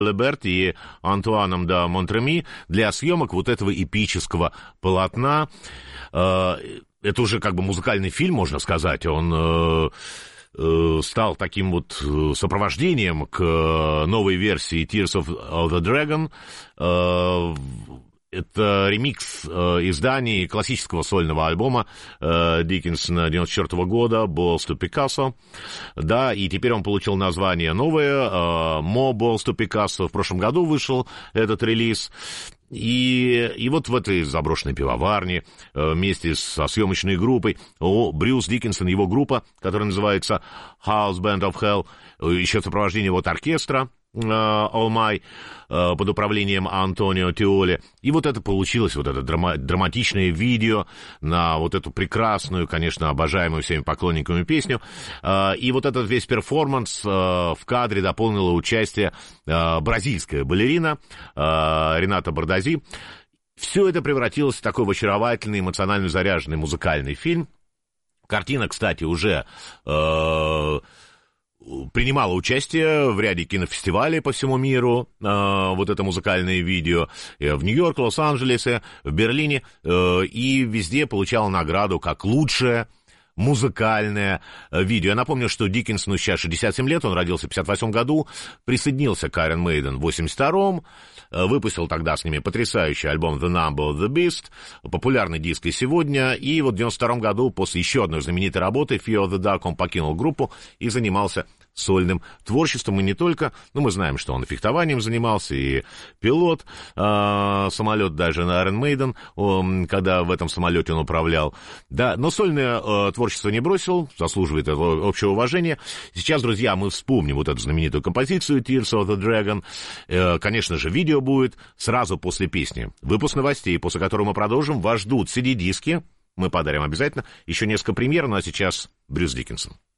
Леберт и Антуаном де Монтреми для съемок вот этого эпического полотна. Это уже как бы музыкальный фильм, можно сказать. Он стал таким вот сопровождением к новой версии Tears of the Dragon. Это ремикс изданий классического сольного альбома Диккенсона 94 года «Balls to Picasso». Да, и теперь он получил название новое, «More Balls to Picasso». В прошлом году вышел этот релиз. И вот в этой заброшенной пивоварне вместе со съемочной группой Брюс Диккенсон, его группа, которая называется House Band of Hell, еще в сопровождении вот оркестра All My под управлением Антонио Тиоли. И вот это получилось, вот это драматичное видео на вот эту прекрасную, конечно, обожаемую всеми поклонниками песню. И вот этот весь перформанс в кадре дополнило участие бразильская балерина Рената Бардази. Все это превратилось в такой очаровательный, эмоционально заряженный музыкальный фильм. Картина, кстати, уже принимала участие в ряде кинофестивалей по всему миру, вот это музыкальное видео, в Нью-Йорке, Лос-Анджелесе, в Берлине, и везде получала награду как лучшее музыкальное видео. Я напомню, что Диккенсону сейчас 67 лет, он родился в 58 году, присоединился к Iron Maiden в 82-м, выпустил тогда с ними потрясающий альбом The Number of the Beast, популярный диск и сегодня, и вот в 92-м году после еще одной знаменитой работы Fear of the Dark он покинул группу и занимался сольным творчеством, и не только, но мы знаем, что он и фехтованием занимался, и пилот, самолет даже на Iron Maiden, когда в этом самолете он управлял, да, но сольное творчество не бросил, заслуживает этого общего уважения. Сейчас, друзья, мы вспомним вот эту знаменитую композицию Tears of the Dragon, конечно же, видео будет сразу после песни. Выпуск новостей, после которого мы продолжим, вас ждут CD-диски, мы подарим обязательно, еще несколько премьер, ну а сейчас Брюс Диккенсон.